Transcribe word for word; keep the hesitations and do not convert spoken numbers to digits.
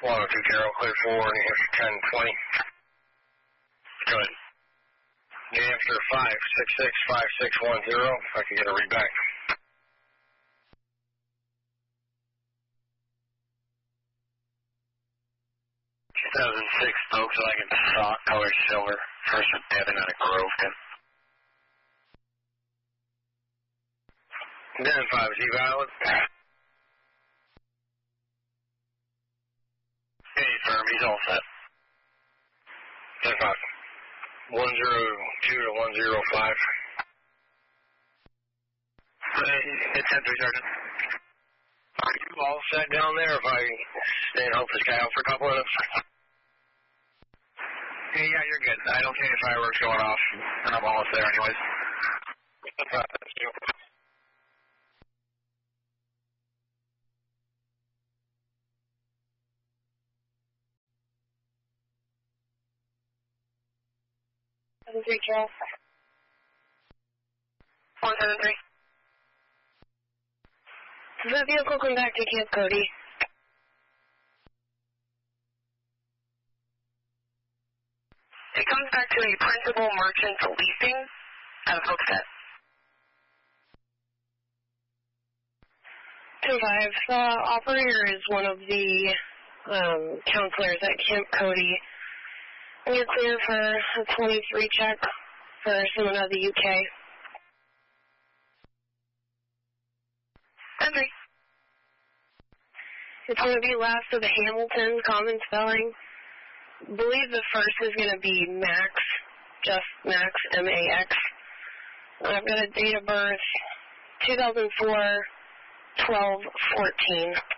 one oh two Carol, clear for New Hampshire ten twenty. Good. New Hampshire five six six five six one zero, if I can get a read back. two thousand six Volkswagen Passat, color silver, first with Devin out of Groveton. Then five is E-Valid. Hey, firm, he's all set. ten five. one zero two to one zero five. It's ten three, Sergeant. Are you all set down there if I stay and help this guy out for a couple minutes? Hey, yeah, you're good. I don't see any fireworks going off, and I'm almost there anyways. Thank you. seven three, Carol. one seven three. Does that vehicle come back to Camp Cody? It comes back to a principal merchant leasing out of Hooksett. two five. Uh, operator is one of the um, counselors at Camp Cody. You're clear for a twenty-three check for someone out of the U K. Henry. It's going to be last of the Hamilton common spelling. I believe the first is going to be Max, just Max, M A X. I've got a date of birth, two thousand four, twelve fourteen.